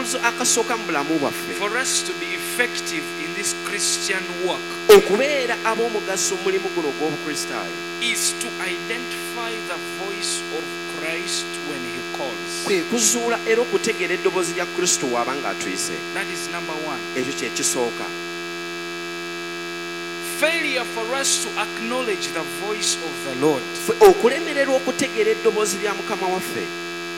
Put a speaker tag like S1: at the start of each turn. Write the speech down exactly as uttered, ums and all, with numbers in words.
S1: akabuzo akasooka mu bulamu bwaffe
S2: for us to be effective in this Christian work
S1: okubeera ab'omugaso mu mulimu guno gw'obukristaayo
S2: is to identify the voice of Christ when he calls.
S1: kwe kuzuula era okutegeera eddoboozi lya Kristo w'aba ng'atuyise.
S2: That is number one.
S1: Ekyo kye kisooka.
S2: Failure for us to acknowledge the voice of the Lord
S1: okulemererwa okutegeera eddoboozi lya Mukama waffe